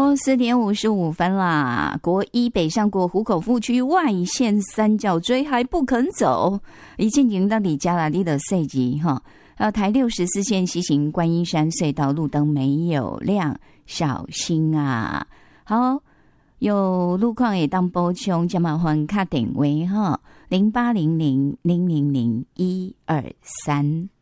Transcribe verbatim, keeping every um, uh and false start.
好，四点五十五分啦。国一北上国湖口副区外线三角锥还不肯走，已经经到底加拉利的赛季哈。呃，台六十四线西行观音山隧道路灯没有亮，小心啊！好，有路况也当补充，就麻烦卡电话哈，零八零零零零零一二三。